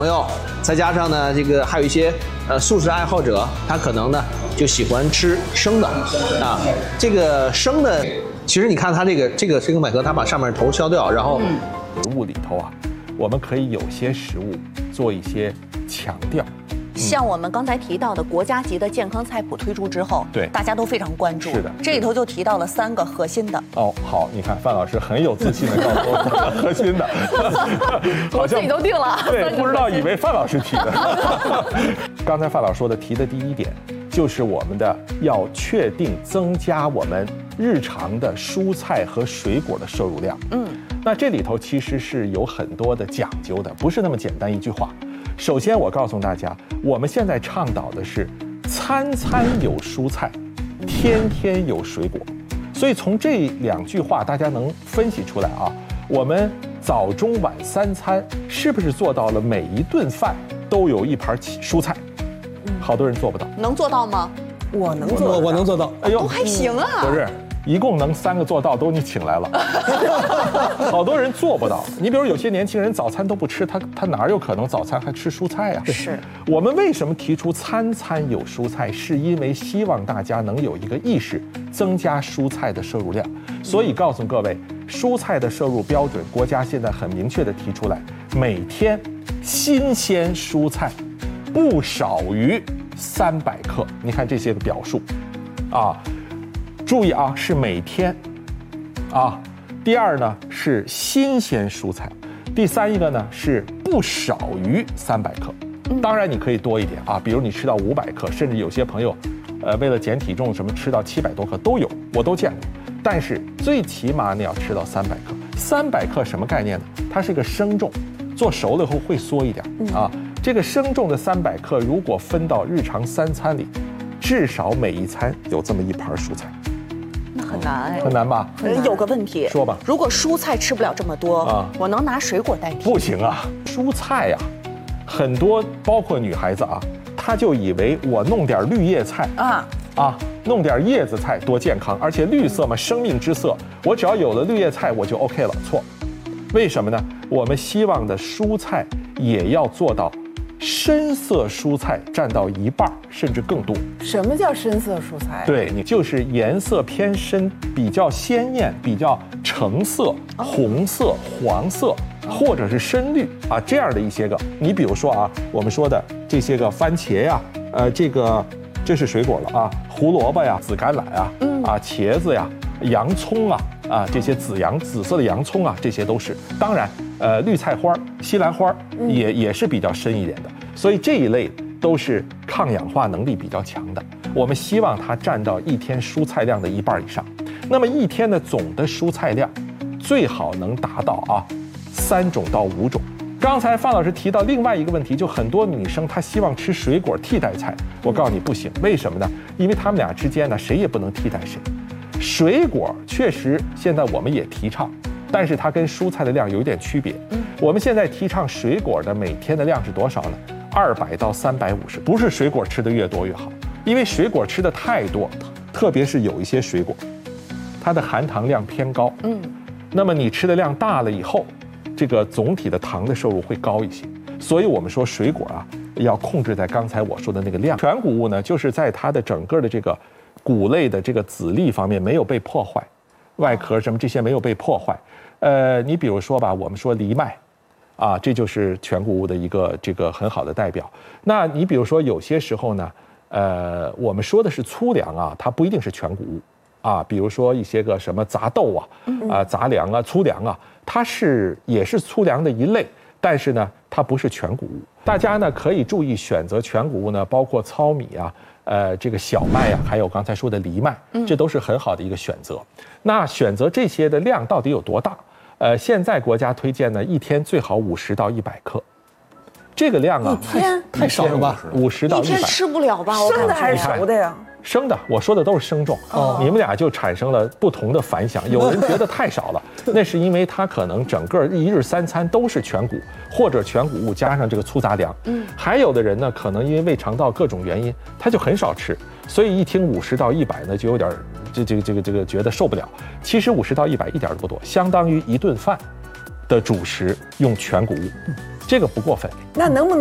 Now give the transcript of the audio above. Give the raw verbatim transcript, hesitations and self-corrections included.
朋友，再加上呢，这个还有一些呃素食爱好者，他可能呢就喜欢吃生的啊。这个生的，其实你看它这个这个这个百合，它把上面头削掉，然后食物里头啊，我们可以有些食物做一些强调。 像我们刚才提到的国家级的健康菜谱推出之后， 对大家都非常关注。 是的， 这里头就提到了三个核心的。 哦，好，你看范老师很有自信的告诉我核心的， 我自己都定了。 对，不知道以为范老师提的。刚才范老师说的提的第一点，就是我们的要确定增加我们日常的蔬菜和水果的摄入量。嗯，那这里头其实是有很多的讲究的，不是那么简单一句话。首先，我告诉大家，我们现在倡导的是餐餐有蔬菜，天天有水果。所以从这两句话，大家能分析出来啊，我们早中晚三餐是不是做到了每一顿饭都有一盘蔬菜？好多人做不到， 能做到吗？ 我能做， 我我能做到。 哎呦， 都还行啊。 不是。一共能三个做到，都你请来了，好多人做不到。你比如有些年轻人早餐都不吃，他他哪有可能早餐还吃蔬菜呀？ 是。 我们为什么提出餐餐有蔬菜，是因为希望大家能有一个意识，增加蔬菜的摄入量。所以告诉各位，蔬菜的摄入标准，国家现在很明确的提出来，每天新鲜蔬菜不少于三百克。你看这些个表述，啊。注意啊，是每天，啊，第二呢是新鲜蔬菜，第三一个呢是不少于三百克。当然你可以多一点啊，比如你吃到五百克，甚至有些朋友，呃，为了减体重什么吃到七百多克都有，我都见过。但是最起码你要吃到三百克。三百克什么概念呢？它是个生重，做熟了以后会缩一点啊。这个生重的三百克，如果分到日常三餐里，至少每一餐有这么一盘蔬菜。 那很难， 很难吧？ 有个问题， 说吧。 如果蔬菜吃不了这么多啊，我能拿水果代替？ 不行啊，蔬菜呀、啊，很多包括女孩子啊，她就以为我弄点绿叶菜啊啊，弄点叶子菜多健康，而且绿色嘛，生命之色，我只要有了绿叶菜我就 OK 了。错，为什么呢？我们希望的蔬菜也要做到。深色蔬菜占到一半甚至更多。 什么叫深色蔬菜？ 对，你就是颜色偏深、比较鲜艳、比较橙色、红色、黄色，或者是深绿啊，这样的一些个。你比如说啊，我们说的这些个番茄呀，呃，这个这是水果了啊，胡萝卜呀、紫甘蓝啊，啊，茄子呀、洋葱啊，啊，这些紫洋紫色的洋葱啊，这些都是。当然。呃，绿菜花、西兰花也也是比较深一点的，所以这一类都是抗氧化能力比较强的。我们希望它占到一天蔬菜量的一半以上。那么一天的总的蔬菜量，最好能达到啊三种到五种。刚才范老师提到另外一个问题，就很多女生她希望吃水果替代菜，我告诉你不行，为什么呢？因为他们俩之间呢，谁也不能替代谁。水果确实现在我们也提倡。但是它跟蔬菜的量有一点区别。嗯，我们现在提倡水果的每天的量是多少呢？二百到三百五十，不是水果吃的越多越好，因为水果吃的太多，特别是有一些水果，它的含糖量偏高。嗯，那么你吃的量大了以后，这个总体的糖的摄入会高一些。所以我们说水果啊，要控制在刚才我说的那个量。全谷物呢，就是在它的整个的这个谷类的这个籽粒方面没有被破坏，外壳什么这些没有被破坏。呃，你比如说吧，我们说藜麦，啊，这就是全谷物的一个这个很好的代表。那你比如说有些时候呢，呃，我们说的是粗粮啊，它不一定是全谷物啊。比如说一些个什么杂豆啊，啊杂粮啊、粗粮啊，它是也是粗粮的一类，但是呢，它不是全谷物。大家呢可以注意选择全谷物呢，包括糙米啊。呃，这个小麦啊，还有刚才说的藜麦，这都是很好的一个选择。那选择这些的量到底有多大？呃，现在国家推荐呢，一天最好五十到一百克，这个量啊， 一天太少了吧？ 五十到一百， 一天吃不了吧？ 生的还是熟的呀？ 生的，我说的都是生重。哦，你们俩就产生了不同的反响。有人觉得太少了，那是因为它可能整个一日三餐都是全谷或者全谷物加上这个粗杂粮。嗯，还有的人呢，可能因为胃肠道各种原因，他就很少吃，所以一听五十到一百呢，就有点这这个这个这个觉得受不了。其实五十到一百一点都不多，相当于一顿饭的主食用全谷物。 这个不过分。 那能不能